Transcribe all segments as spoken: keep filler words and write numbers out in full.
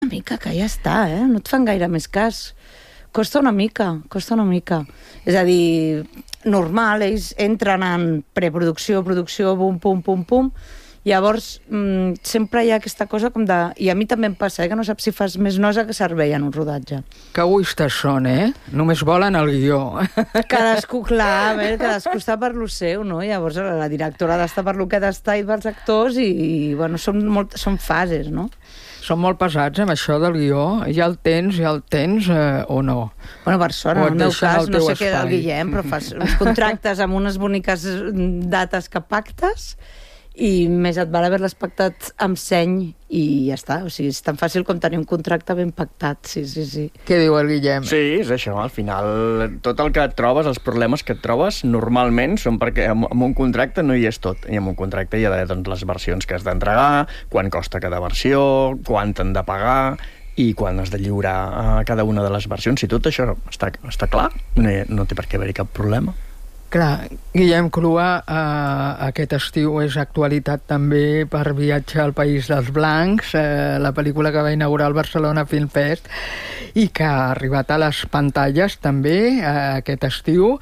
mica, que ja està, eh? No et fan gaire més cas. Costa una mica, costa una mica. És a dir, normal, ells entren en preproducció, producció, bum, pum, pum, pum, llavors mmm, sempre hi ha aquesta cosa com de... I a mi també em passa, eh? Que no saps si fas més nosa que cervell en un rodatge. Que egoistes són, eh? Només volen el guió. Cadascú, clar, a veure, cadascú està per lo seu, no? Llavors la directora ha d'estar per lo que ha d'estar i pels actors i, i bueno, són, molt, són fases, no? Són molt pesats amb això del guió. Ja el tens, ja el tens eh, o no? Bueno, per sort, en el meu cas, no sé què del espai. Guillem, però fas uns contractes amb unes boniques dates que pactes i més et val haver-les pactat amb seny i ja està. O sigui, és tan fàcil com tenir un contracte ben pactat, sí, sí, sí. Què diu el Guillem? Sí, és això, al final tot el que et trobes, els problemes que et trobes, normalment són perquè amb, amb un contracte no hi és tot. I amb un contracte hi ha d'haver doncs, les versions que has d'entregar, quan costa cada versió, quan t'han de pagar i quan has de lliurar a cada una de les versions. Si tot això està, està clar, no, no té per què haver-hi cap problema. Clar, Guillem Clua, eh, aquest estiu és actualitat també per Viatge al País dels Blancs, eh, la pel·lícula que va inaugurar el Barcelona Film Fest i que ha arribat a les pantalles també eh, aquest estiu.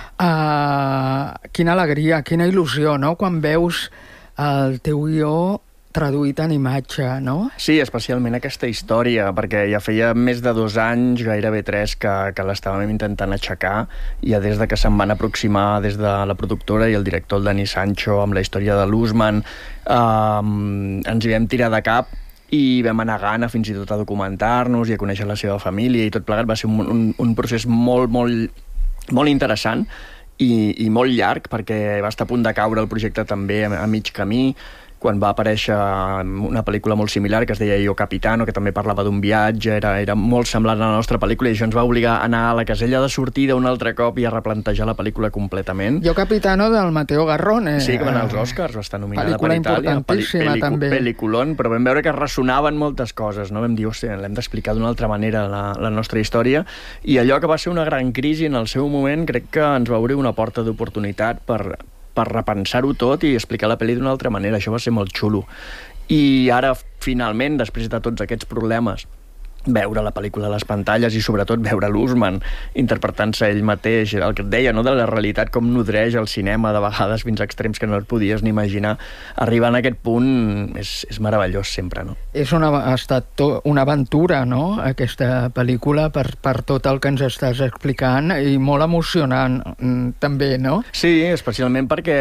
Eh, quina alegria, quina il·lusió, no?, quan veus el teu guió traduït en imatge, no? Sí, especialment aquesta història, perquè ja feia més de dos anys, gairebé tres, que, que l'estàvem intentant aixecar, i ja des de que se'n van aproximar des de la productora i el director, el Dani Sancho, amb la història de l'Usman, eh, ens hi vam tirar de cap i vam anar a Ghana fins i tot a documentar-nos i a conèixer la seva família, i tot plegat va ser un, un, un procés molt, molt, molt interessant i, i molt llarg, perquè va estar a punt de caure el projecte també a, a mig camí, quan va aparèixer una pel·lícula molt similar que es deia Io Capitano, que també parlava d'un viatge, era, era molt semblant a la nostra pel·lícula, i això ens va obligar a anar a la casella de sortida un altre cop i a replantejar la pel·lícula completament. Io Capitano del Matteo Garrone. Sí, que va anar als Oscars, va estar nominada per Itàlia. Pel·lícula importantíssima, pel·licu també. Pel·liculón, però vam veure que ressonaven moltes coses, no? Vam dir, hòstia, l'hem d'explicar d'una altra manera la, la nostra història, i allò que va ser una gran crisi en el seu moment, crec que ens va obrir una porta d'oportunitat per per repensar-ho tot i explicar la pel·li d'una altra manera. Això va ser molt xulo. I ara, finalment, després de tots aquests problemes, veure la pel·lícula a les pantalles i sobretot veure l'Usman interpretant-se ell mateix, el que et deia, no?, de la realitat, com nodreix el cinema de vegades fins a extrems que no et podies ni imaginar. Arribar a aquest punt és, és meravellós sempre, no? És una, ha estat to, una aventura, no?, aquesta pel·lícula, per, per tot el que ens estàs explicant, i molt emocionant també, no? Sí, especialment perquè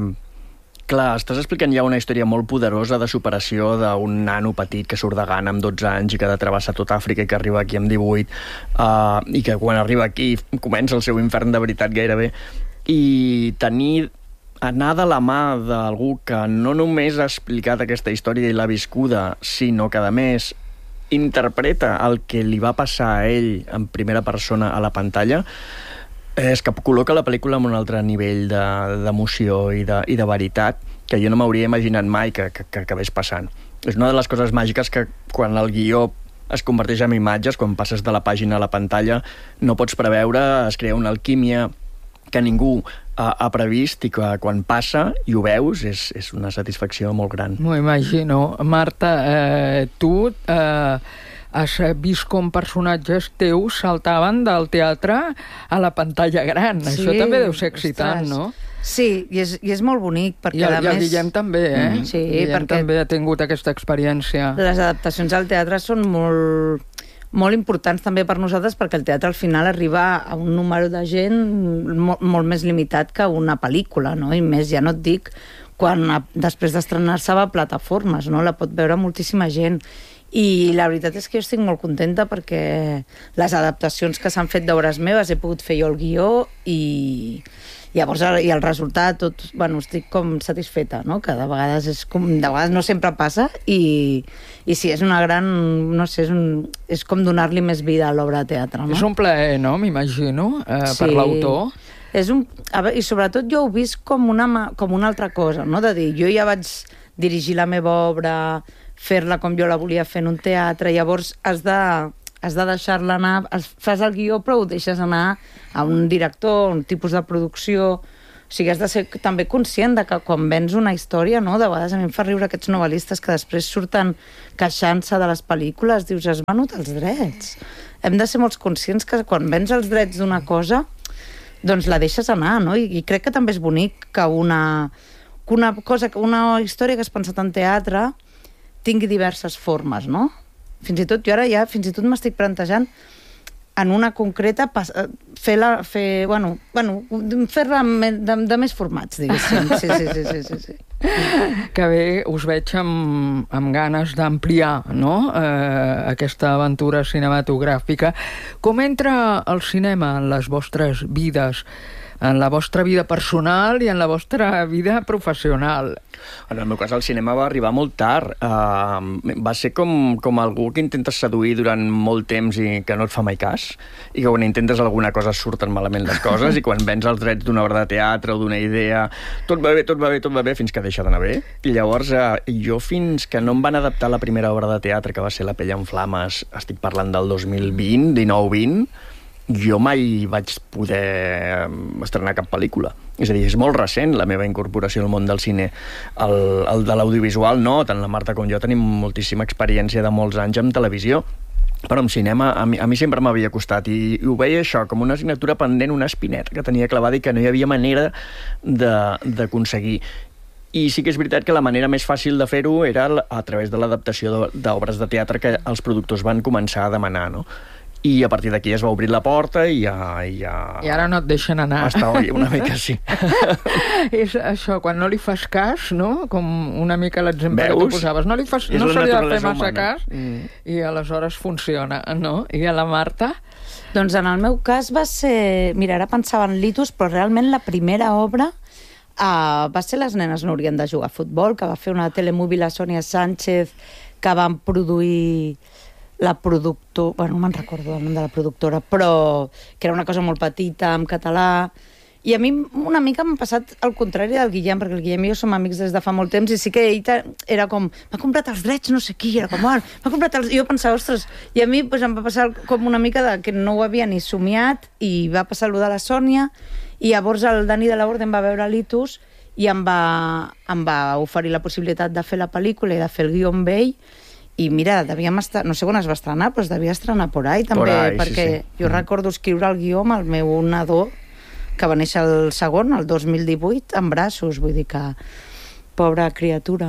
clar, estàs explicant ja una història molt poderosa de superació d'un nano petit que surt de Ghana amb dotze anys i que ha de travessar tot Àfrica i que arriba aquí amb divuit, uh, i que quan arriba aquí comença el seu infern de veritat gairebé, i tenir anar de la mà d'algú que no només ha explicat aquesta història i l'ha viscuda, sinó que a més interpreta el que li va passar a ell en primera persona a la pantalla, és que col·loca la pel·lícula en un altre nivell d'emoció de, i, de, i de veritat que jo no m'hauria imaginat mai que, que, que acabés passant. És una de les coses màgiques que quan el guió es converteix en imatges, quan passes de la pàgina a la pantalla, no pots preveure, es crea una alquímia que ningú ha, ha previst, i que quan passa i ho veus és, és una satisfacció molt gran. M'ho imagino. Marta, eh, tu... Eh... has vist com personatges teus saltaven del teatre a la pantalla gran. Sí, això també deu ser excitant, ostres, no? Sí, i és, i és molt bonic, perquè I el, a i el més... Guillem també, eh? Mm-hmm. Sí, Guillem perquè també ha tingut aquesta experiència. Les adaptacions al teatre són molt, molt importants també per nosaltres, perquè el teatre al final arriba a un número de gent molt, molt més limitat que una pel·lícula, no? I més, ja no et dic, quan després d'estrenar-se va a plataformes, no? La pot veure moltíssima gent. I la veritat és que jo estic molt contenta perquè les adaptacions que s'han fet d'obres meves he pogut fer jo el guió i llavors i el resultat tot, bueno, estic com satisfeta, no? Que de vegades és com, de vegades no sempre passa i, i sí, és una gran, no sé, és, un, és com donar-li més vida a l'obra de teatre, no? És un plaer, no? M'imagino, eh, sí, per l'autor. És un, a veure, i sobretot jo ho he vist com una, com una altra cosa, no? De dir, jo ja vaig dirigir la meva obra, fer-la com jo la volia fer en un teatre, llavors has de, has de deixar-la anar, fas el guió però ho deixes anar a un director, un tipus de producció, O sigui, has de ser també conscient de que quan vens una història, no? De vegades a mi em fa riure aquests novel·listes que després surten queixant-se de les pel·lícules, dius, has venut els drets. Hem de ser molt conscients que quan vens els drets d'una cosa, doncs la deixes anar, no? I, i crec que també és bonic que una, que una cosa, una història que has pensat en teatre tingui diverses formes, no? Fins i tot, jo ara ja fins i tot m'estic plantejant en una concreta fer-la, fer, bueno, bueno, fer-la de, de més formats, diguéssim. Sí, sí, sí, sí, sí, sí. Que bé, us veig amb, amb ganes d'ampliar, no?, eh, aquesta aventura cinematogràfica. Com entra el cinema en les vostres vides, en la vostra vida personal i en la vostra vida professional? En el meu cas, el cinema va arribar molt tard. Uh, va ser com, com algú que intentes seduir durant molt temps i que no et fa mai cas, i que quan intentes alguna cosa surten malament les coses, i quan vens els drets d'una obra de teatre o d'una idea, tot va bé, tot va bé, tot va bé, fins que deixa d'anar bé. I llavors, uh, jo fins que no em van adaptar la primera obra de teatre, que va ser La pell en flames, estic parlant del dos mil vint, dinou vint, jo mai vaig poder estrenar cap pel·lícula. És a dir, és molt recent la meva incorporació al món del cine. El, el de l'audiovisual no, tant la Marta com jo tenim moltíssima experiència de molts anys en televisió, però en cinema a mi, a mi sempre m'havia costat, i, i ho veia això com una assignatura pendent, una espineta que tenia clavada i que no hi havia manera d'aconseguir. I sí que és veritat que la manera més fàcil de fer-ho era a través de l'adaptació d'obres de teatre que els productors van començar a demanar, no? I a partir d'aquí es va obrir la porta i ja... I, ja... I ara no et deixen anar. Està oi, una mica sí. És això, quan no li fas cas, no? Com una mica l'exemple que tu posaves. No, li fas, no se li ha de fer massa cas mm. i aleshores funciona, no? I a la Marta? Doncs en el meu cas va ser... Mira, ara pensava en Litus, però realment la primera obra uh, va ser Les nenes no haurien de jugar a futbol, que va fer una telemovie la Sònia Sánchez, que van produir... la productora, bueno, no me'n recordo el nom de la productora, però que era una cosa molt petita, en català, i a mi una mica m'ha passat el contrari del Guillem, perquè el Guillem i jo som amics des de fa molt temps, i sí que ell era com, m'ha comprat els drets no sé qui, era com, ah, m'ha comprat els... I jo pensava, ostres, i a mi pues, em va passar com una mica de que no ho havia ni somiat, i va passar allò de la Sònia, i llavors el Dani de la Orden va veure Litus, i em va, em va oferir la possibilitat de fer la pel·lícula i de fer el guió amb ell. I mira, devíem estar, no sé quan es va estrenar, però es devia estrenar por ahí també, por ahí, perquè sí, sí. jo mm. recordo escriure el guió amb el meu nadó, que va néixer el segon, el dos mil divuit, en braços, vull dir que pobra criatura.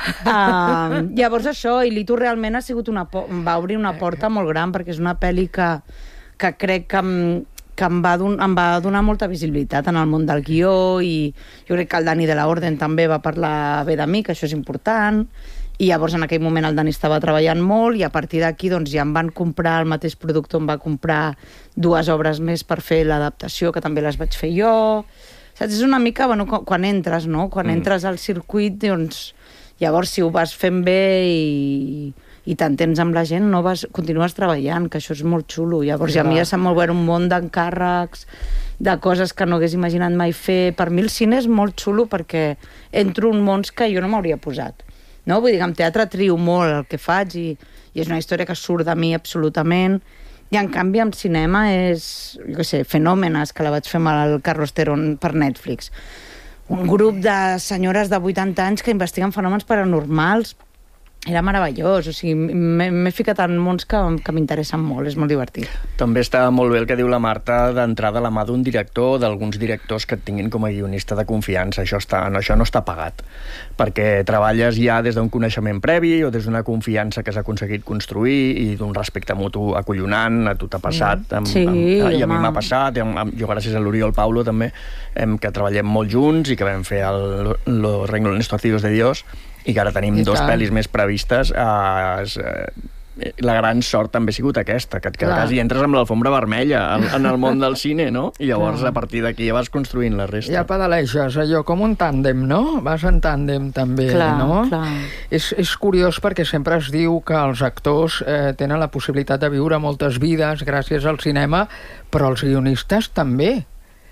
uh, llavors això, i Litus realment ha sigut una va obrir una porta molt gran, perquè és una pel·li que, que crec que em, que em va, don em va donar molta visibilitat en el món del guió, i jo crec que el Dani de la Orden també va parlar bé de mi, que això és important. I llavors en aquell moment el Dani estava treballant molt, i a partir d'aquí doncs, ja em van comprar, el mateix productor em va comprar dues obres més per fer l'adaptació, que també les vaig fer jo. Saps? És una mica, bueno, quan entres, no? Quan mm. entres al circuit, doncs, llavors si ho vas fent bé i, i t'entens amb la gent, no vas, continues treballant, que això és molt xulo. Llavors ja. a mi ja s'ha molt un munt d'encàrrecs, de coses que no hagués imaginat mai fer. Per mi el cine és molt xulo perquè entro en mons que jo no m'hauria posat. No? Vull dir que en teatre trio molt el que faig, i, i és una història que surt de mi absolutament, i en canvi en cinema és, jo què sé, Fenòmenes, que la vaig fer amb el Carlos Terón per Netflix. Un grup de senyores de vuitanta anys que investiguen fenòmens paranormals. Era meravellós, o sigui, m'he ficat en mons que, que m'interessen molt, és molt divertit. També està molt bé el que diu la Marta d'entrar de la mà d'un director, d'alguns directors que et tinguin com a guionista de confiança. Això, està, no, això no està pagat, perquè treballes ja des d'un coneixement previ o des d'una confiança que s'ha aconseguit construir i d'un respecte mutu acollonant. A tu t'ha passat, amb, sí, amb, i a mi m'ha passat, amb, amb, jo gràcies a l'Oriol Paulo també, hem, que treballem molt junts i que vam fer el, Los Renglones Torcidos de Dios, i que ara tenim I dos tant. pel·lis més previstes. Uh, uh, la gran sort també ha sigut aquesta, que, que quasi entres amb l'alfombra vermella en, en el món del cine, no? I llavors Clar. a partir d'aquí ja vas construint la resta. Ja pedaleges, allò com un tàndem, no? Vas en tàndem també, clar, no? Clar. És, és curiós perquè sempre es diu que els actors eh, tenen la possibilitat de viure moltes vides gràcies al cinema, però els guionistes també.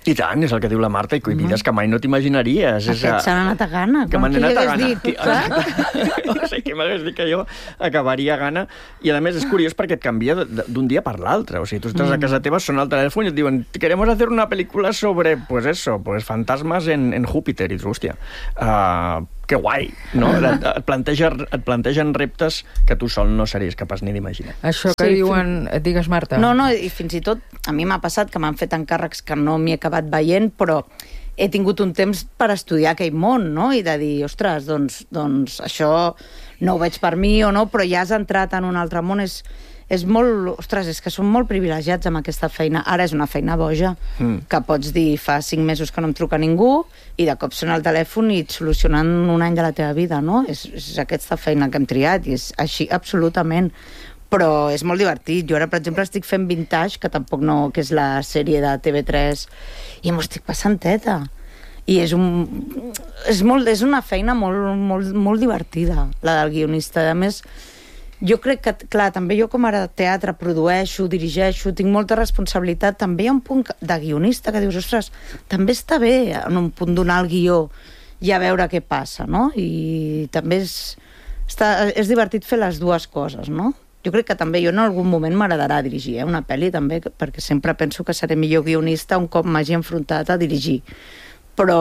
I tant, és el que diu la Marta, i vides que mai no t'imaginaries. Aquests s'han anat a Ghana, que m'han anat a Ghana. Dit, clar. O sigui, qui m'hagués dit que jo acabaria a Ghana. I a més és curiós perquè et canvia d'un dia per l'altre. O sigui, tu estàs mm. a casa teva, sona el telèfon i et diuen queremos hacer una película sobre, pues eso, pues fantasmas en, en Júpiter. I dius, hòstia, uh, que guai, no? Et, et, planteja, et plantegen reptes que tu sol no series capaç ni d'imaginar. Això que sí, diuen... Fin... Digues, Marta. No, no, i fins i tot a mi m'ha passat que m'han fet encàrrecs que no m'hi he acabat veient, però he tingut un temps per estudiar aquell món, no? I de dir, ostres, doncs, doncs això no ho veig per mi o no, però ja has entrat en un altre món. És, és molt... Ostres, és que som molt privilegiats amb aquesta feina. Ara és una feina boja, mm. que pots dir fa cinc mesos que no em truca ningú i de cop sona el telèfon i et solucionen un any de la teva vida, no? És, és aquesta feina que hem triat i és així absolutament. Però és molt divertit. Jo ara, per exemple, estic fent Vintage, que tampoc no... que és la sèrie de T V tres, i m'ho estic passant teta. I és un... És, molt, és una feina molt, molt, molt divertida, la del guionista. A més, jo crec que, clar, també jo com ara teatre produeixo, dirigeixo, tinc molta responsabilitat. També hi ha un punt de guionista que dius, ostres, també està bé en un punt donar el guió i a veure què passa, no? I també és, està, és divertit fer les dues coses, no? Jo crec que també jo en algun moment m'agradarà dirigir eh, una pel·li també, perquè sempre penso que seré millor guionista un cop m'hagi enfrontat a dirigir. Però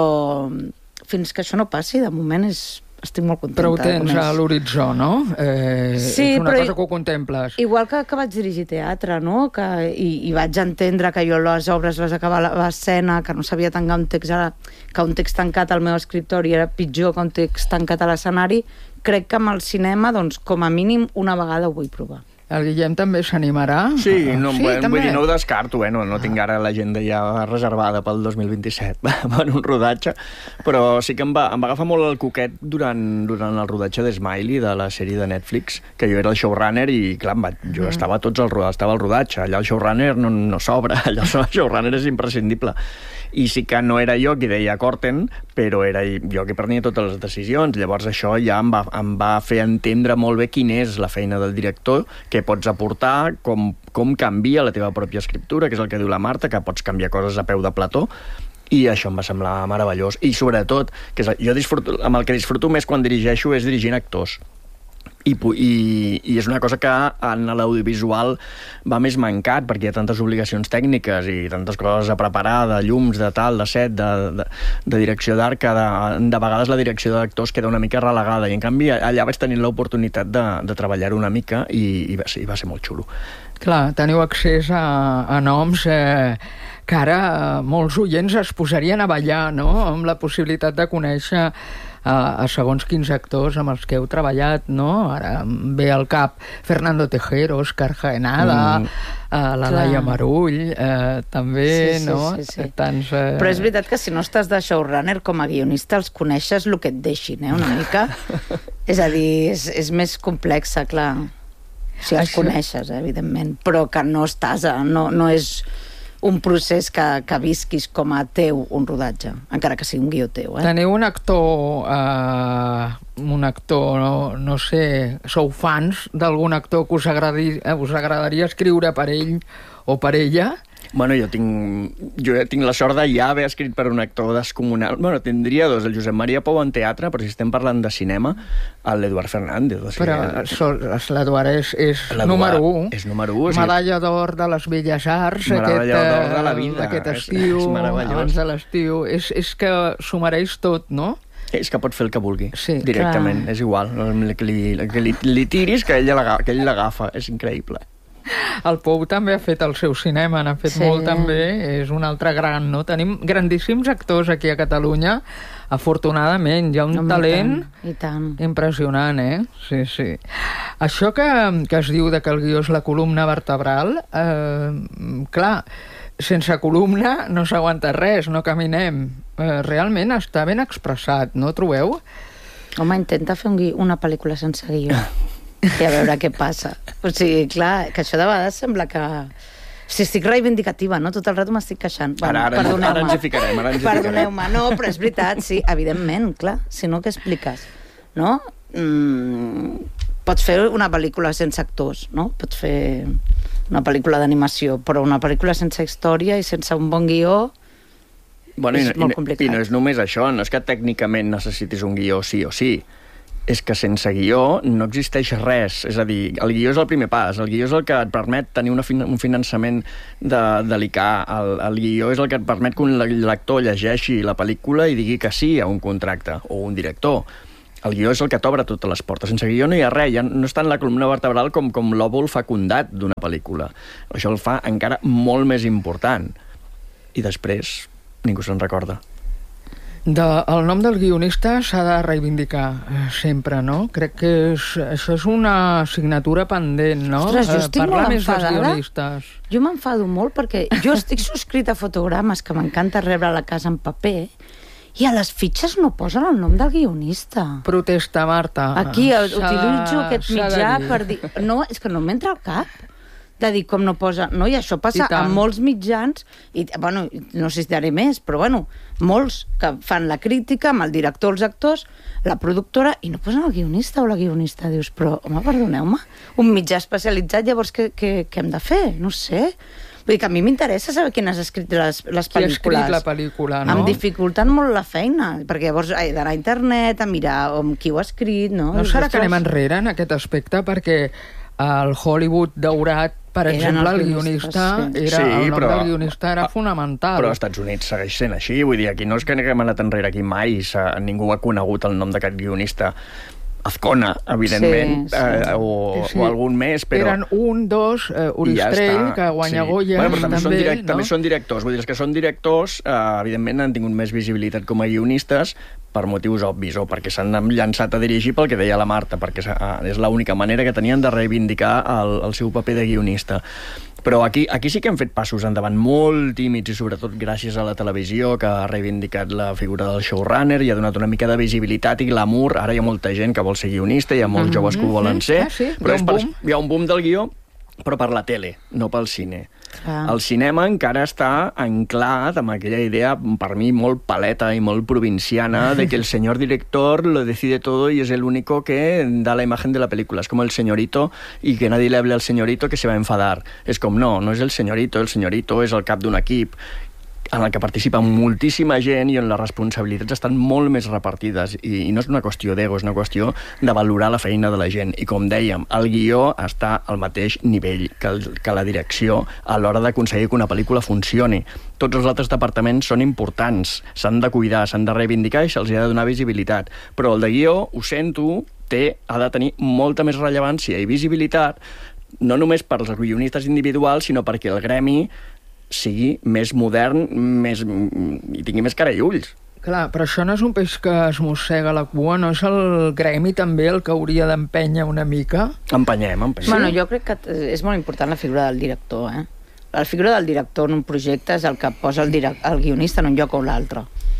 fins que això no passi, de moment és... estic molt contenta. Però ho tens a l'horitzó, no? Eh, sí, és una però cosa que ho contemples. Igual que, que vaig dirigir teatre, no? Que, i, I vaig entendre que jo les obres les acabava a l'escena, que no sabia tancar un text, ara, que un text tancat al meu escriptori era pitjor que un text tancat a l'escenari. Crec que amb el cinema, doncs, com a mínim, una vegada ho vull provar. El Guillem també s'animarà? Sí, no, sí vull, vull dir, no ho descarto, eh? no, no tinc ara l'agenda ja reservada pel dos mil vint-i-set per un rodatge, però sí que em va, em va agafar molt el coquet durant, durant el rodatge d'Smiley, de la sèrie de Netflix, que jo era el showrunner i, clar, va, jo mm. estava tots el rodatge, estava al rodatge, allà el showrunner no, no s'obre, allà el showrunner és imprescindible. I sí que no era jo qui deia corten, però era jo qui prenia totes les decisions. Llavors això ja em va, em va fer entendre molt bé quina és la feina del director, què pots aportar, com, com canvia la teva pròpia escriptura, que és el que diu la Marta, que pots canviar coses a peu de plató, i això em va semblar meravellós. I sobretot, que és, jo disfruto, amb el que disfruto més quan dirigeixo és dirigint actors. I, i, i és una cosa que en l'audiovisual va més mancat, perquè hi ha tantes obligacions tècniques i tantes coses a preparar, de llums, de tal, de set, de, de, de direcció d'art, que de, de vegades la direcció d'actors queda una mica relegada, i en canvi allà vaig tenir l'oportunitat de, de treballar-ho una mica i, i, va ser, i va ser molt xulo. Clar, teniu accés a, a noms eh, que ara molts oients es posarien a ballar, no?, amb la possibilitat de conèixer a, a segons quins actors amb els que heu treballat, no? Ara ve al cap Fernando Tejero, Òscar Jaenada, mm. uh, la Laia Marull, uh, també, sí, sí, no? Sí, sí. Tants, uh... Però és veritat que si no estàs de showrunner, com a guionista els coneixes el que et deixin, eh, una mica. És a dir, és, és més complexa, clar. Si els Això... coneixes, eh, evidentment, però que no estàs, a, no, no és un procés que, que visquis com a teu un rodatge, encara que sigui un guió teu. Eh? Teniu un actor, eh, un actor, no, no sé, sou fans d'algun actor que us, agradi, us agradaria escriure per ell o per ella? Bueno, jo tinc, jo tinc la sort de ja haver escrit per un actor descomunal. Bueno, tindria dos, el Josep Maria Pou en teatre, però si estem parlant de cinema, l'Eduard Fernández. O sigui, però l'Eduard és, és número un. És número un. O sigui, medalla d'or de les Belles Arts. Medalla d'or de la vida. Aquest estiu, és, és abans de l'estiu. És, és que s'ho mereix tot, no? És que pot fer el que vulgui, sí, directament. Clar. És igual. Que li, que li, li tiris, que ell l'agafa. És increïble. El Pou també ha fet el seu cinema, n'ha fet sí. molt també, és un altre gran, no? Tenim grandíssims actors aquí a Catalunya, afortunadament, hi ha un no, talent i tant, i tant. impressionant, eh? Sí, sí. Això que, que es diu de que el guió és la columna vertebral, eh, clar, sense columna no s'aguanta res, no caminem. Eh, realment està ben expressat, no trobeu? Home, intenta fer un gui- una pel·lícula sense guió. I a veure què passa. O sigui, clar, que això de vegades sembla que... Si estic reivindicativa, no? Tot el rato m'estic queixant. Bueno, ara, ara, ara ens hi ficarem, ara ens hi ficarem. Perdoneu-me, no, però és veritat, sí, evidentment, clar. Si no, què expliques? No? Mm, pots fer una pel·lícula sense actors, no? Pots fer una pel·lícula d'animació, però una pel·lícula sense història i sense un bon guió Bueno, és i, molt i, complicat. I no és només això, no és que tècnicament necessitis un guió sí o sí, és que sense guió no existeix res. És a dir, el guió és el primer pas, el guió és el que et permet tenir una fin un finançament de, de l'I C A, el, el guió és el que et permet que un lector llegeixi la pel·lícula i digui que sí a un contracte, o un director. El guió és el que t'obre totes les portes. Sense guió no hi ha res, ja no està en la columna vertebral com, com l'òvul fecundat d'una pel·lícula. Això el fa encara molt més important. I després ningú se'n recorda. De, el nom del guionista s'ha de reivindicar eh, sempre, no? Crec que és, això és una assignatura pendent, no? Ostres, jo estic Parlar molt més dels enfadada. guionistes. Jo m'enfado molt perquè jo estic subscrita a fotogrames que m'encanta rebre a la casa en paper i a les fitxes no posen el nom del guionista. Protesta, Marta. Aquí S'ha utilitzo de- aquest s'ha de mitjà dir. per dir... No, és que no m'entra al cap de dir com no posa... No, i això passa I tant. a molts mitjans, i, bueno, no sé si diré més, però bueno, molts que fan la crítica amb el director, els actors, la productora, i no posen el guionista o la guionista. Dius, però, home, perdoneu-me, un mitjà especialitzat, llavors què, què, què hem de fer? No sé. Vull dir que a mi m'interessa saber qui n'has escrit les, les Qui ha pel·lícules. escrit la pel·lícula, no? Em dificulten molt la feina, perquè llavors he d'anar a internet a mirar amb qui ho ha escrit, no? No serà que Ostres, anem enrere en aquest aspecte, perquè el Hollywood daurat, per Eren exemple, els el guionistes, guionista, sí. era, Sí, el nom però- del guionista era fonamental. Però als Estats Units segueix sent així, vull dir, aquí no és que haguem anat enrere, aquí mai ningú ha conegut el nom d'aquest guionista. Azcona, evidentment, Sí, sí. Eh, o, Sí. o algun més, però... Eren un, dos, eh, Oristrell, està. que guanya Sí. Goya, Bueno, però també, són també, direct, no? també són directors. Vull dir, els que són directors, eh, evidentment, han tingut més visibilitat com a guionistes per motius obvis, o perquè s'han llançat a dirigir pel que deia la Marta, perquè eh, és l'única manera que tenien de reivindicar el, el seu paper de guionista. Però aquí, aquí sí que hem fet passos endavant molt tímids, i sobretot gràcies a la televisió, que ha reivindicat la figura del showrunner i ha donat una mica de visibilitat i glamour. Ara hi ha molta gent que vol ser guionista, hi ha molts Mhm. joves que ho volen ser, Ah, sí? però Hi ha és un per, boom? hi ha un boom del guió, però per la tele, no pel cine. Clar. El cinema encara està anclat amb aquella idea, per mi, molt paleta i molt provinciana, de que el señor director lo decide todo y es el único que da la imagen de la película. Es como el señorito, y que nadie le hable al señorito que se va a enfadar. És com, no, no és el señorito, el señorito és el cap d'un equip en el que participa moltíssima gent i on les responsabilitats estan molt més repartides, i, i no és una qüestió d'ego, és una qüestió de valorar la feina de la gent. I com dèiem, el guió està al mateix nivell que, el, que la direcció a l'hora d'aconseguir que una pel·lícula funcioni. Tots els altres departaments són importants, s'han de cuidar, s'han de reivindicar i se'ls ha de donar visibilitat. Però el de guió, ho sento, té, ha de tenir molta més rellevància i visibilitat, no només per als guionistes individuals, sinó perquè el gremi sigui més modern, més, i tingui més cara i ulls. Clar, però això no és un peix que es mossega la cua, no és el gremi també el que hauria d'empènyer una mica? Empenyem, empenyem. Bueno, jo crec que és molt important la figura del director, eh? La figura del director en un projecte és el que posa el, direct, el guionista en un lloc o l'altre.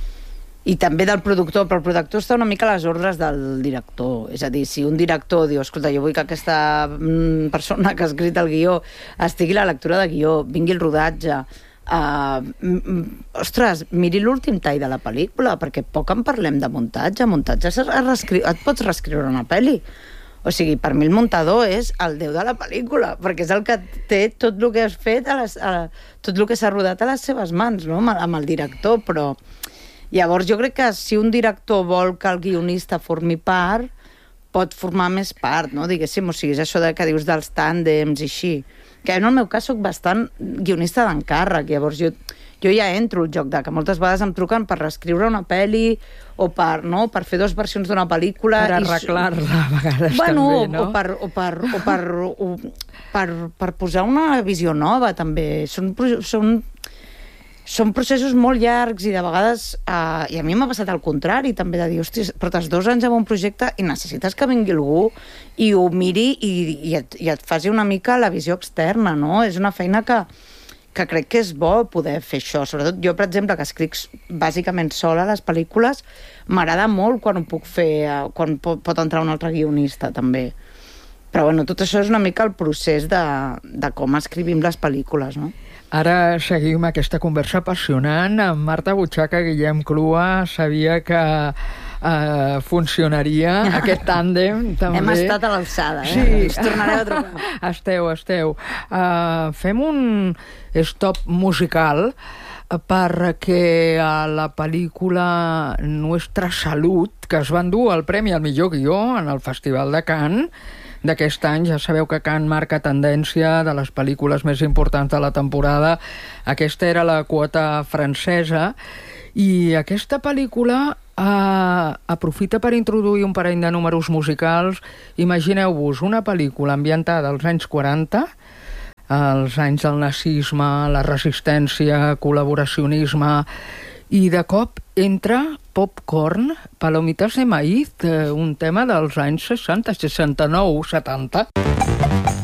I també del productor, però el productor està una mica a les ordres del director. És a dir, si un director diu, escolta, jo vull que aquesta mm, persona que ha escrit el guió estigui a la lectura de guió, vingui el rodatge, uh, mm, mm, ostres, miri l'últim tall de la pel·lícula, perquè poc en parlem de muntatge. Muntatge es reescri... et pots reescriure una pel·li. O sigui, per mi el muntador és el déu de la pel·lícula, perquè és el que té tot el que has fet, a les, a, tot el que s'ha rodat a les seves mans, no? amb, amb el director, però... Llavors jo crec que si un director vol que el guionista formi part, pot formar més part, no? Diguéssim, o sigui, és això de que dius dels tàndems i així. Que en el meu cas soc bastant guionista d'encàrrec, llavors jo, jo ja entro al joc de que moltes vegades em truquen per reescriure una pel·li o per, no, per fer dues versions d'una pel·lícula. Per i- arreglar-la a vegades bueno, també, no? o, per, o, per, o, per, o per, per posar una visió nova, també. Són, pro- són, són processos molt llargs i de vegades... Eh, I a mi m'ha passat al contrari, també, de dir, hosti, portes dos anys amb un projecte i necessites que vingui algú i ho miri i, i, et, i et faci una mica la visió externa, no? És una feina que, que crec que és bo poder fer això. Sobretot jo, per exemple, que escric bàsicament sola les pel·lícules, m'agrada molt quan ho puc fer, eh, quan pot, pot entrar un altre guionista, també. Però, bueno, tot això és una mica el procés de, de com escrivim les pel·lícules, no? Ara seguim aquesta conversa apassionant amb Marta Butxaca. Guillem Clua sabia que uh, funcionaria aquest tàndem també. Hem estat a l'alçada, eh? Sí. Ens tornareu a trucar. Esteu, esteu. Uh, fem un stop musical perquè a la pel·lícula Nuestra Salud, que es va endur el Premi al millor guió en el Festival de Cannes d'aquest any, ja sabeu que Cannes marca tendència de les pel·lícules més importants de la temporada, aquesta era la quota francesa, i aquesta pel·lícula eh, aprofita per introduir un parell de números musicals. Imagineu-vos una pel·lícula ambientada als anys quaranta, els anys del nazisme, la resistència, col·laboracionisme, i de cop entra Popcorn, Palomitas de Maíz, un tema dels anys seixanta, seixanta-nou, setanta.